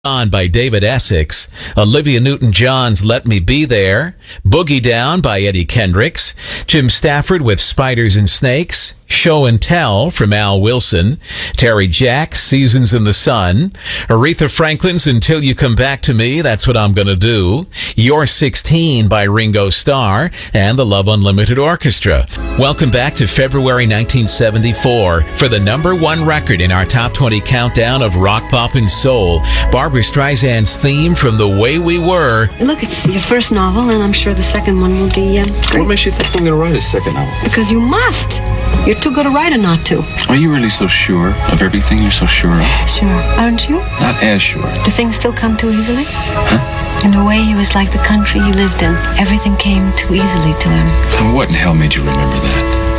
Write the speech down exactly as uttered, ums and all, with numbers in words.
On by David Essex, Olivia Newton-John's Let Me Be There, Boogie Down by Eddie Kendricks, Jim Stafford with Spiders and Snakes, Show and Tell from Al Wilson, Terry Jacks, Seasons in the Sun, Aretha Franklin's Until You Come Back to Me, That's What I'm Gonna Do, You're sixteen by Ringo Starr, and the Love Unlimited Orchestra. Welcome back to February nineteen seventy-four for the number one record in our top twenty countdown of rock, pop, and soul. Barbra Streisand's theme from The Way We Were. Look, it's your first novel, and I'm sure the second one will be um, great. What makes you think I'm going to write a second novel? Because you must. You're too good a writer not to. Are you really so sure of everything you're so sure of? Sure. Aren't you? Not as sure. Do things still come too easily? Huh? In a way, he was like the country he lived in. Everything came too easily to him. And what in hell made you remember that?